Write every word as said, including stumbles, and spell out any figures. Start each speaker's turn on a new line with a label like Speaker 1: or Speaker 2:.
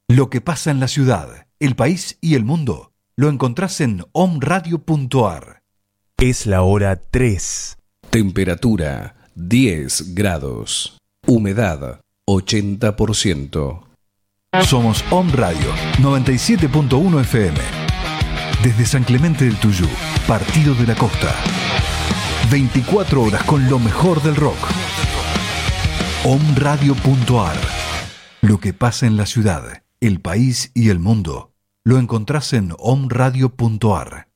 Speaker 1: Lo que pasa en la ciudad, el país y el mundo lo encontrás en omradio punto ar.
Speaker 2: Es la hora tres.
Speaker 3: Temperatura diez grados. Humedad ochenta por ciento.
Speaker 1: Somos Om Radio noventa y siete punto uno F M. Desde San Clemente del Tuyú, Partido de la Costa. veinticuatro horas con lo mejor del rock. omradio punto ar. Lo que pasa en la ciudad, el país y el mundo lo encontrás en omradio punto ar.